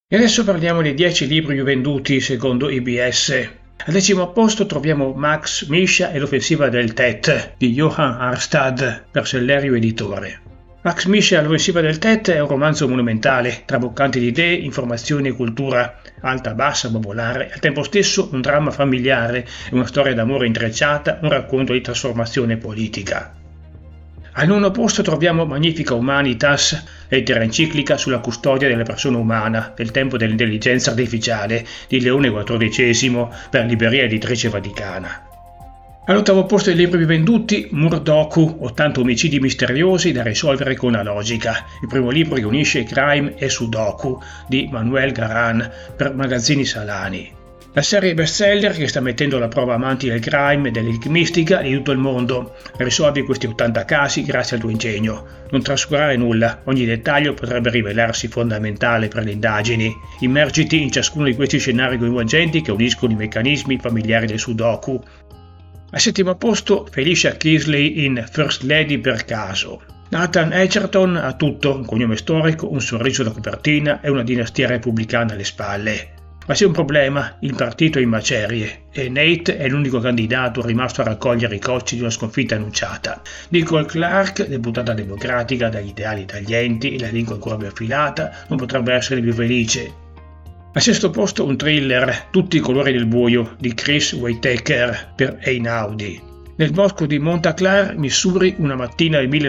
E adesso parliamo dei 10 libri più venduti secondo IBS. Al 10° posto troviamo Max Mischa e l'offensiva del Tet di Johan Harstad per Sellerio Editore. Max Mischa e l'offensiva del Tet è un romanzo monumentale, traboccante di idee, informazioni e cultura, alta, bassa, popolare, al tempo stesso un dramma familiare, una storia d'amore intrecciata, un racconto di trasformazione politica. Al 9° posto troviamo Magnifica Humanitas, lettera enciclica sulla custodia della persona umana del tempo dell'intelligenza artificiale di Leone XIV per Libreria Editrice Vaticana. All'8° posto dei libri più venduti, Murdoku, 80 omicidi misteriosi da risolvere con la logica, il primo libro che unisce crime e sudoku di Manuel Garan per Magazzini Salani. La serie bestseller che sta mettendo alla prova amanti del crime e dell'enigmistica di tutto il mondo. Risolvi questi 80 casi grazie al tuo ingegno. Non trascurare nulla, ogni dettaglio potrebbe rivelarsi fondamentale per le indagini. Immergiti in ciascuno di questi scenari coinvolgenti che uniscono i meccanismi familiari del Sudoku. Al 7° posto, Felicia Kisley in First Lady per caso. Nathan Edgerton ha tutto, un cognome storico, un sorriso da copertina e una dinastia repubblicana alle spalle. Ma c'è un problema, il partito è in macerie e Nate è l'unico candidato rimasto a raccogliere i cocci di una sconfitta annunciata. Nicole Clark, deputata democratica dagli ideali taglienti e la lingua ancora più affilata, non potrebbe essere più felice. Al 6° posto un thriller, Tutti i colori del buio, di Chris Whitaker per Einaudi. Nel bosco di Montclair, Missouri, una mattina del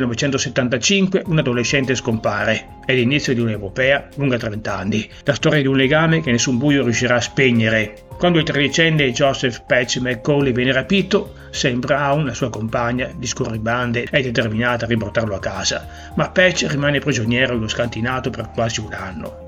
1975, un adolescente scompare. È l'inizio di un'epopea lunga 30 anni, la storia di un legame che nessun buio riuscirà a spegnere. Quando il 13enne Joseph Patch McCauley viene rapito, Sam Brown, la sua compagna di scorribande, è determinata a riportarlo a casa, ma Patch rimane prigioniero in uno scantinato per quasi un anno.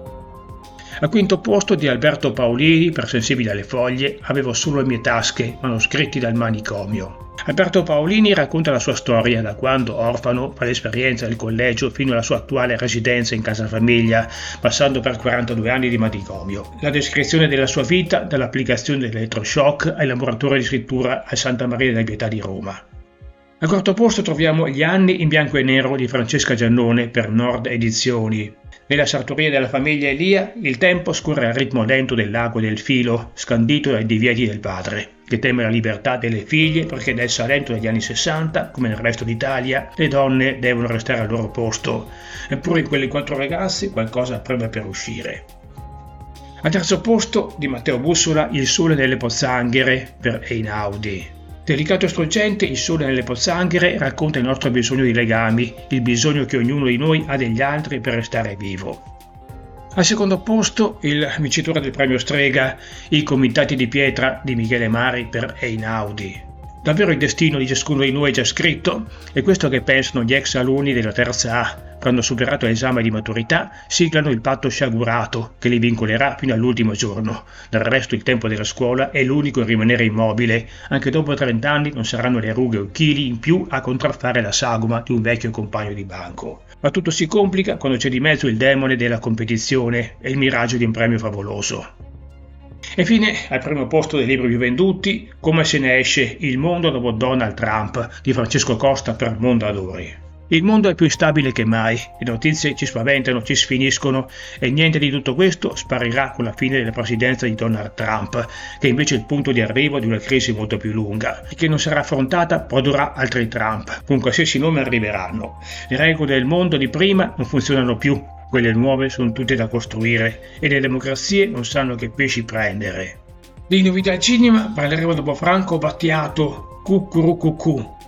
Al 5° posto di Alberto Paolini per Sensibili alle foglie, Avevo solo le mie tasche, manoscritti dal manicomio. Alberto Paolini racconta la sua storia da quando orfano fa l'esperienza del collegio fino alla sua attuale residenza in casa famiglia, passando per 42 anni di manicomio. La descrizione della sua vita dall'applicazione dell'elettroshock ai laboratori di scrittura a Santa Maria della Pietà di Roma. Al 4° posto troviamo Gli anni in bianco e nero di Francesca Giannone per Nord Edizioni. Nella sartoria della famiglia Elia, il tempo scorre al ritmo lento dell'acqua e del filo, scandito dai divieti del padre, che teme la libertà delle figlie perché nel Salento degli anni 60, come nel resto d'Italia, le donne devono restare al loro posto. Eppure in quelle 4 ragazze qualcosa preme per uscire. Al 3° posto di Matteo Bussola, Il sole nelle pozzanghere per Einaudi. Delicato e struggente, Il sole nelle pozzanghere racconta il nostro bisogno di legami, il bisogno che ognuno di noi ha degli altri per restare vivo. Al 2° posto, il vincitore del premio Strega, I comitati di pietra di Michele Mari per Einaudi. Davvero il destino di ciascuno di noi è già scritto? È questo che pensano gli ex alunni della terza A, quando superato l'esame di maturità siglano il patto sciagurato che li vincolerà fino all'ultimo giorno. Del resto il tempo della scuola è l'unico a rimanere immobile, anche dopo 30 anni non saranno le rughe o chili in più a contraffare la sagoma di un vecchio compagno di banco. Ma tutto si complica quando c'è di mezzo il demone della competizione e il miraggio di un premio favoloso. E fine, al 1° posto dei libri più venduti, Come se ne esce, Il mondo dopo Donald Trump di Francesco Costa per Mondadori. Il mondo è più instabile che mai, le notizie ci spaventano, ci sfiniscono e niente di tutto questo sparirà con la fine della presidenza di Donald Trump, che invece è il punto di arrivo di una crisi molto più lunga e che non sarà affrontata produrrà altri Trump, con qualsiasi nome arriveranno. Le regole del mondo di prima non funzionano più. Quelle nuove sono tutte da costruire e le democrazie non sanno che pesci prendere. Di novità al cinema parleremo dopo Franco Battiato, Cucurucucù,